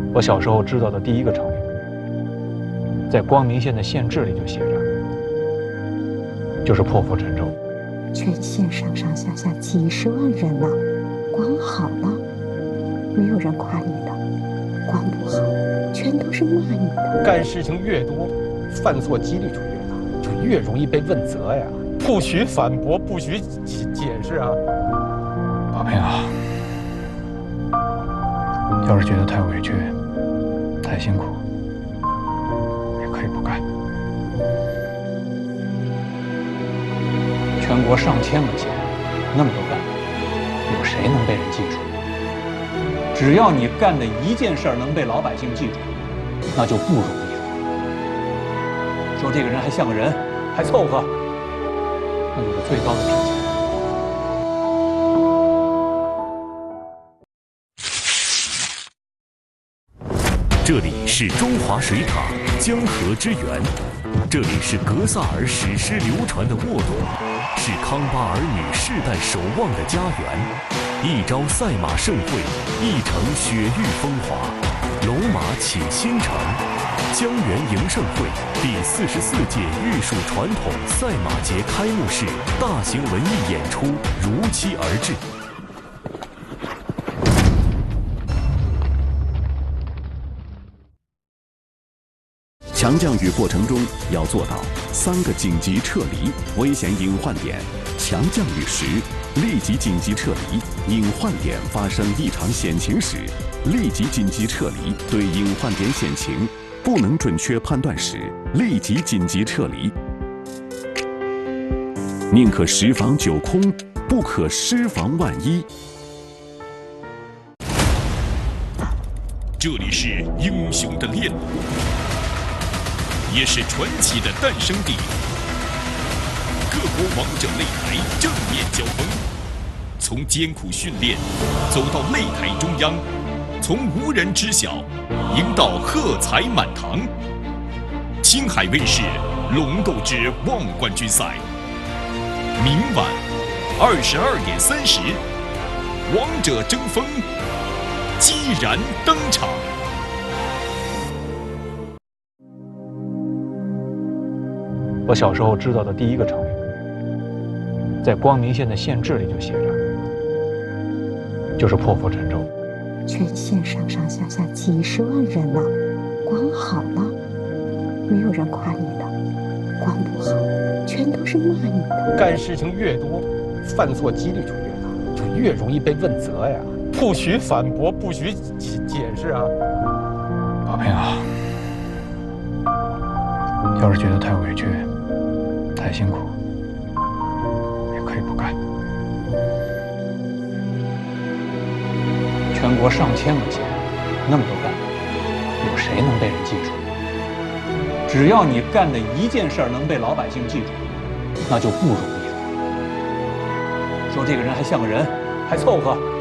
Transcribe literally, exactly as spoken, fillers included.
我小时候知道的第一个成语，在光明县的县志里就写着，就是破釜沉舟。 全县上上下下几十万人呐、啊，光好了，没有人夸你的；光不好，全都是骂你的。 干事情越多，犯错几率就越大，就越容易被问责呀。不许反驳，不许解解释啊！ 宝平啊，要是觉得太委屈、太辛苦，也可以不干。全国上千个县，那么多干部，有谁能被人记住？只要你干的一件事儿能被老百姓记住，那就不容易了。说这个人还像个人，还凑合，那就是最高的评价。 这里是中华水塔江河之源，这里是格萨尔史诗流传的沃土，是康巴儿女世代守望的家园。一朝赛马盛会，一城雪域风华，龙马启新城。江源迎盛会第四十四届玉树传统赛马节开幕式大型文艺演出如期而至。强降雨过程中要做到三个紧急撤离，危险隐患点强降雨时立即紧急撤离，隐患点发生异常险情时立即紧急撤离，对隐患点险情不能准确判断时立即紧急撤离。宁可十防九空，不可失防万一。这里是英雄的练路，也是传奇的诞生地。各国王者擂台正面交锋，从艰苦训练走到擂台中央，从无人知晓赢到喝彩满堂。青海卫视龙斗之望冠军赛，明晚二十二点三十，王者争锋激然登场。 我小时候知道的第一个成语，在光明县的县志里就写着，就是破釜沉舟。 全县上上下下几十万人呐、啊，光好了，没有人夸你的；光不好，全都是骂你的。 干事情越多，犯错几率就越大，就越容易被问责呀。不许反驳，不许解解释啊！ 宝平啊，要是觉得太委屈、太辛苦，也可以不干。全国上千个县，那么多干部，有谁能被人记住？只要你干的一件事儿能被老百姓记住，那就不容易了。说这个人还像个人，还凑合，